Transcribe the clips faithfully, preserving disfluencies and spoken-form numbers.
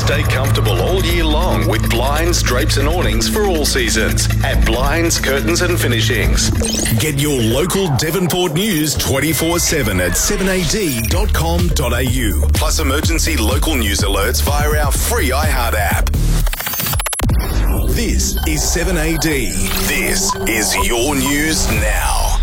Stay comfortable all year long with blinds, drapes and awnings for all seasons at Blinds, Curtains and Finishings. Get your local Devonport news twenty-four seven at seven a d dot com dot a u. Plus emergency local news alerts via our free iHeart app. This is seven A D. This is your news now.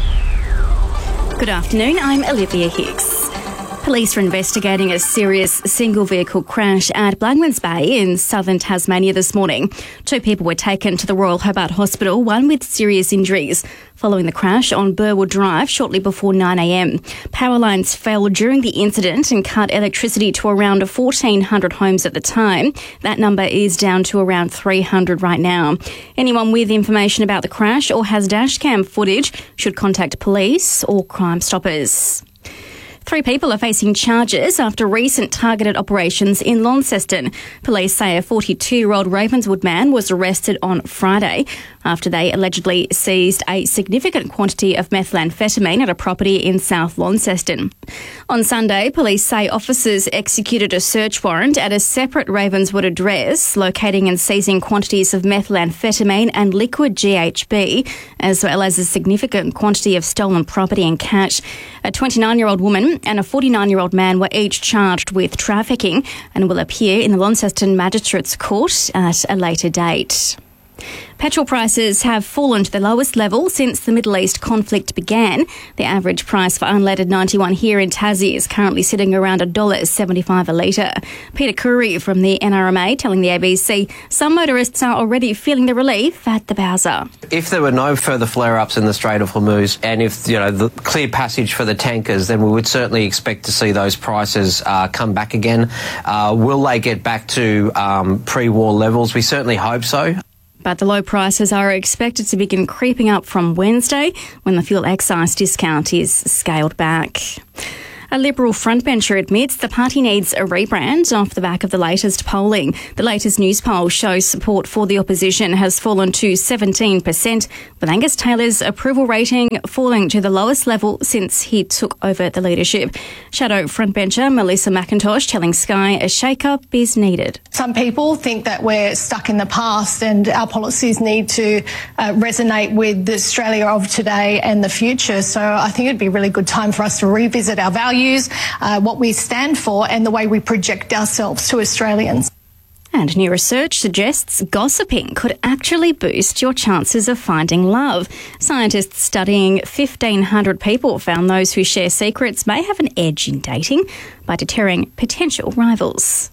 Good afternoon, I'm Olivia Hicks. Police are investigating a serious single-vehicle crash at Blagmans Bay in southern Tasmania this morning. Two people were taken to the Royal Hobart Hospital, one with serious injuries, following the crash on Burwood Drive shortly before nine a m. Power lines fell during the incident and cut electricity to around fourteen hundred homes at the time. That number is down to around three hundred right now. Anyone with information about the crash or has dashcam footage should contact police or Crime Stoppers. Three people are facing charges after recent targeted operations in Launceston. Police say a forty-two-year-old Ravenswood man was arrested on Friday after they allegedly seized a significant quantity of methamphetamine at a property in South Launceston. On Sunday, police say officers executed a search warrant at a separate Ravenswood address, locating and seizing quantities of methamphetamine and liquid G H B, as well as a significant quantity of stolen property and cash. A twenty-nine-year-old woman and a forty-nine-year-old man were each charged with trafficking and will appear in the Launceston Magistrates Court at a later date. Petrol prices have fallen to the lowest level since the Middle East conflict began. The average price for unleaded ninety-one here in Tassie is currently sitting around one dollar seventy-five a litre. Peter Curry from the N R M A telling the A B C some motorists are already feeling the relief at the Bowser. If there were no further flare-ups in the Strait of Hormuz and if, you know, the clear passage for the tankers, then we would certainly expect to see those prices uh, come back again. Uh, will they get back to um, pre-war levels? We certainly hope so. But the low prices are expected to begin creeping up from Wednesday when the fuel excise discount is scaled back. A Liberal frontbencher admits the party needs a rebrand off the back of the latest polling. The latest news poll shows support for the opposition has fallen to seventeen percent, with Angus Taylor's approval rating falling to the lowest level since he took over the leadership. Shadow frontbencher Melissa McIntosh telling Sky a shake-up is needed. Some people think that we're stuck in the past and our policies need to uh, resonate with the Australia of today and the future. So I think it'd be a really good time for us to revisit our values, Uh, what we stand for and the way we project ourselves to Australians. And new research suggests gossiping could actually boost your chances of finding love. Scientists studying fifteen hundred people found those who share secrets may have an edge in dating by deterring potential rivals.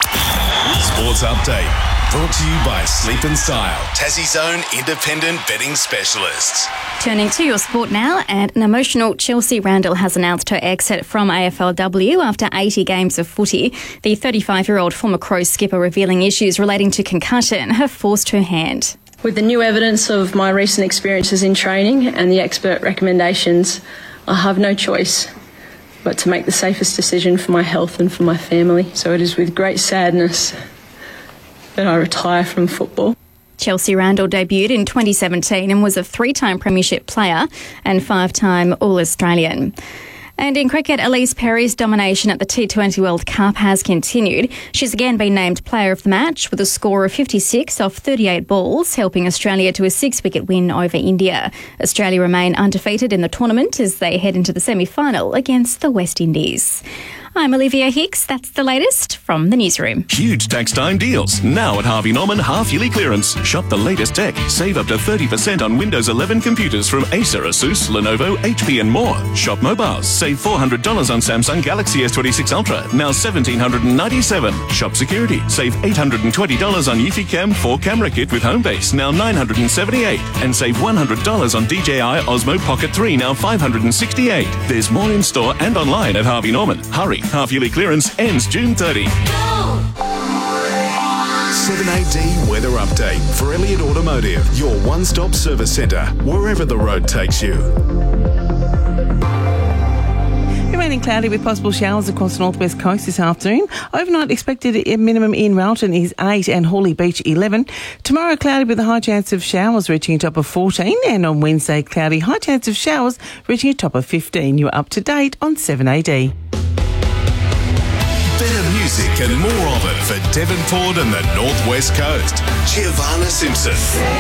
Sports Update, brought to you by Sleep and Style, Tassie's own independent betting specialists. Turning to your sport now, and an emotional Chelsea Randall has announced her exit from A F L W after eighty games of footy. The thirty-five-year-old former Crows skipper revealing issues relating to concussion have forced her hand. With the new evidence of my recent experiences in training and the expert recommendations, I have no choice but to make the safest decision for my health and for my family. So it is with great sadness that I retire from football. Chelsea Randall debuted in twenty seventeen and was a three-time premiership player and five-time All-Australian. And in cricket, Elise Perry's domination at the T twenty World Cup has continued. She's again been named player of the match with a score of fifty-six off thirty-eight balls, helping Australia to a six-wicket win over India. Australia remain undefeated in the tournament as they head into the semi-final against the West Indies. I'm Olivia Hicks. That's the latest from the newsroom. Huge tax time deals. Now at Harvey Norman half-yearly clearance. Shop the latest tech. Save up to thirty percent on Windows eleven computers from Acer, Asus, Lenovo, H P and more. Shop mobiles. Save four hundred dollars on Samsung Galaxy S twenty-six Ultra. Now one thousand seven hundred ninety-seven dollars. Shop security. Save eight hundred twenty dollars on Eufy Cam four camera kit with Homebase. Now nine hundred seventy-eight dollars. And save one hundred dollars on D J I Osmo Pocket three. Now five hundred sixty-eight dollars. There's more in store and online at Harvey Norman. Hurry. Half-yearly clearance ends June thirtieth. seven A D Weather Update for Elliott Automotive, your one-stop service centre, wherever the road takes you. Remaining cloudy with possible showers across the northwest coast this afternoon. Overnight expected minimum in Railton is eight and Hawley Beach eleven. Tomorrow cloudy with a high chance of showers reaching a top of fourteen, and on Wednesday cloudy, high chance of showers reaching a top of fifteen. You're up to date on seven A D. Better music. music and more of it for Devonport and the North West Coast. Giovanna Simpson.